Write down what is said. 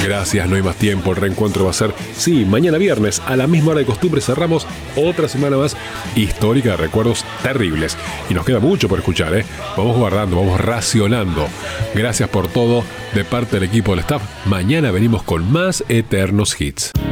Gracias, no hay más tiempo. El reencuentro va a ser, sí, mañana viernes, a la misma hora de costumbre. Cerramos otra semana más histórica de recuerdos terribles. Y nos queda mucho por escuchar, ¿eh? Vamos guardando, vamos racionando. Gracias por todo de parte del equipo del staff. Mañana venimos con más Eternos Hits.